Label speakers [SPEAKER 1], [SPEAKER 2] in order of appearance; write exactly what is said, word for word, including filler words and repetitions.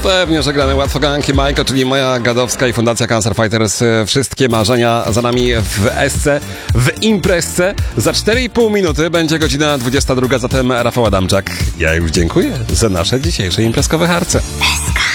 [SPEAKER 1] Pewnie, że gramy łatwo ganki Majko, czyli moja gadowska i Fundacja Cancer Fighters. Wszystkie marzenia za nami w Esce, w imprezce. Za cztery i pół minuty będzie godzina dwudziesta druga, zatem Rafał Adamczak. Ja już dziękuję za nasze dzisiejsze imprezkowe harce. Eska.